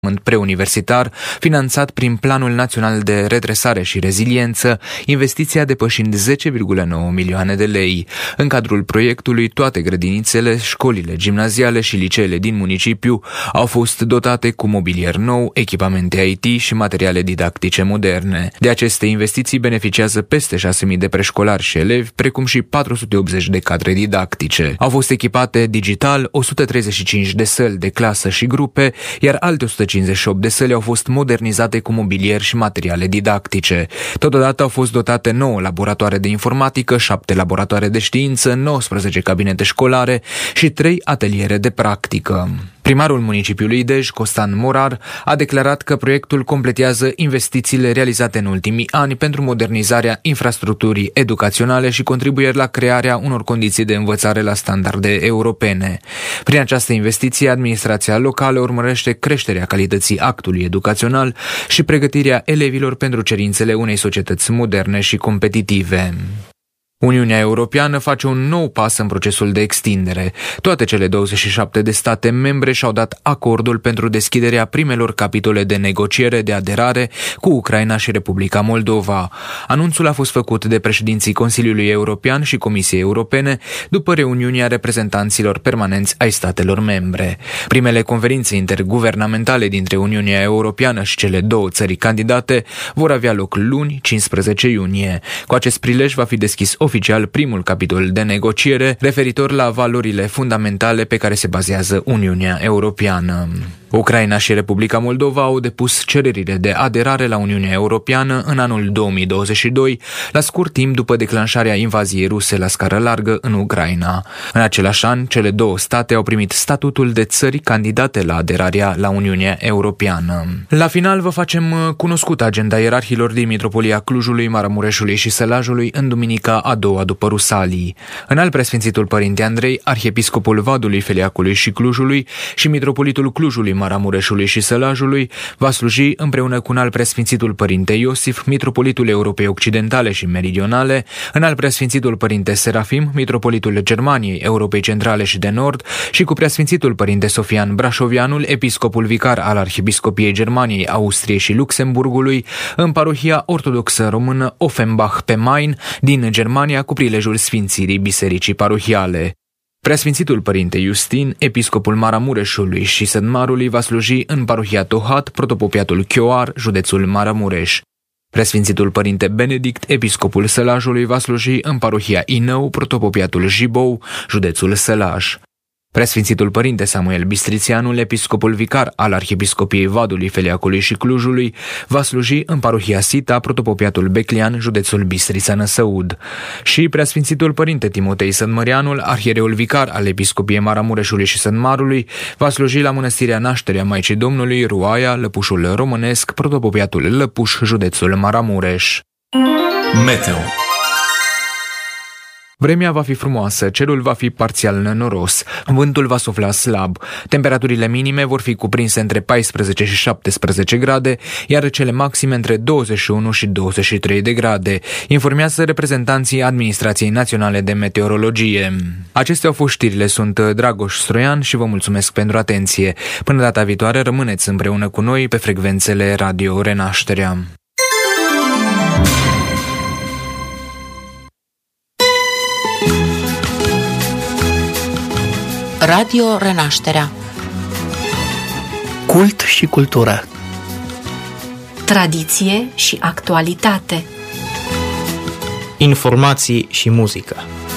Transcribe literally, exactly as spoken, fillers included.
preuniversitar, finanțat prin Planul Național de Redresare și Reziliență, investiția depășind zece virgulă nouă milioane de lei. În cadrul proiectului, toate grădinițele, școlile gimnaziale și liceele din municipiu au fost dotate cu mobilier nou, echipamente I T și materiale didactice moderne. De aceste investiții beneficiază peste șase mii de preșcolari și elevi, precum și patru sute optzeci de cadre didactice. Au fost echipate digital o sută treizeci și cinci de săli de clasă și grupe, iar alte o sută cincizeci și opt de săli au fost modernizate cu mobilier și materiale didactice. Totodată au fost dotate nouă laboratoare de informatică, șapte laboratoare de știință, nouăsprezece cabinete școlare și trei ateliere de practică. Primarul municipiului Dej, Costan Morar, a declarat că proiectul completează investițiile realizate în ultimii ani pentru modernizarea infrastructurii educaționale și contribuie la crearea unor condiții de învățare la standarde europene. Prin această investiție, administrația locală urmărește creșterea calității actului educațional și pregătirea elevilor pentru cerințele unei societăți moderne și competitive. Uniunea Europeană face un nou pas în procesul de extindere. Toate cele douăzeci și șapte de state membre și-au dat acordul pentru deschiderea primelor capitole de negociere de aderare cu Ucraina și Republica Moldova. Anunțul a fost făcut de președinții Consiliului European și Comisiei Europene după reuniunea reprezentanților permanenți ai statelor membre. Primele conferințe interguvernamentale dintre Uniunea Europeană și cele două țări candidate vor avea loc luni, cincisprezece iunie. Cu acest prilej va fi deschis oficial primul capitol de negociere referitor la valorile fundamentale pe care se bazează Uniunea Europeană. Ucraina și Republica Moldova au depus cererile de aderare la Uniunea Europeană în anul două mii douăzeci și doi, la scurt timp după declanșarea invaziei ruse la scară largă în Ucraina. În același an, cele două state au primit statutul de țări candidate la aderarea la Uniunea Europeană. La final vă facem cunoscut agenda ierarhilor din Mitropolia Clujului, Maramureșului și Sălajului în duminica a doua după Rusalii. Înalt preasfințitul Părinte Andrei, arhiepiscopul Vadului, Feleacului și Clujului și mitropolitul Clujului, Maramureșului și Sălajului va sluji împreună cu înalt preasfințitul Părinte Iosif, mitropolitul Europei Occidentale și Meridionale, înalt preasfințitul Părinte Serafim, mitropolitul Germaniei, Europei Centrale și de Nord și cu preasfințitul Părinte Sofian Brașovianul, episcopul vicar al Arhiepiscopiei Germaniei, Austriei și Luxemburgului, în parohia ortodoxă română Offenbach pe Main din Germania cu prilejul sfințirii bisericii parohiale. Preasfințitul Părinte Justin, episcopul Maramureșului și Sănmarului, va sluji în parohia Tohat, protopopiatul Chioar, județul Maramureș. Preasfințitul Părinte Benedict, episcopul Sălajului, va sluji în parohia Inău, protopopiatul Jibou, județul Sălaj. Preasfințitul Părinte Samuel Bistrițianul, episcopul vicar al Arhiepiscopiei Vadului, Feleacului și Clujului, va sluji în parohia Sita, protopopiatul Beclian, județul Bistrița-Năsăud. Și Preasfințitul Părinte Timotei Sănmăreanul, arhiereul vicar al Episcopiei Maramureșului și Sănmarului, va sluji la Mănăstirea Nașterea Maicii Domnului, Ruaia, Lăpușul Românesc, protopopiatul Lăpuș, județul Maramureș. Meteo. Vremea va fi frumoasă, cerul va fi parțial nenoros, vântul va sufla slab, temperaturile minime vor fi cuprinse între paisprezece și șaptesprezece grade, iar cele maxime între douăzeci și unu și douăzeci și trei de grade, informează reprezentanții Administrației Naționale de Meteorologie. Acestea au fost știrile, sunt Dragoș Stroian și vă mulțumesc pentru atenție. Până data viitoare, rămâneți împreună cu noi pe frecvențele Radio Renașterea. Radio Renașterea. Cult și cultură. Tradiție și actualitate. Informații și muzică.